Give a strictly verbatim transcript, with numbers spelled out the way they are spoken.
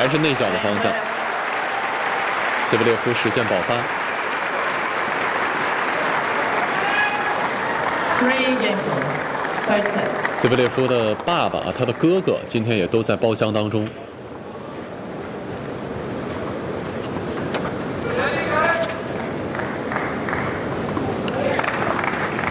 还是内角的方向。茨维列夫实现爆发。茨维列夫的爸爸、他的哥哥今天也都在包厢当中。